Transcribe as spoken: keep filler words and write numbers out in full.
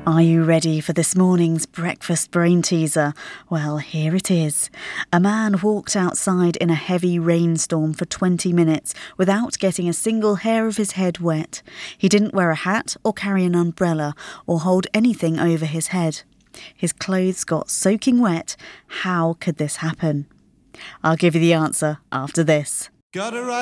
Are you ready for this morning's breakfast brain teaser? Well, here it is. A man walked outside in a heavy rainstorm for twenty minutes without getting a single hair of his head wet. He didn't wear a hat or carry an umbrella or hold anything over his head. His clothes got soaking wet. How could this happen? I'll give you the answer after this. Gotta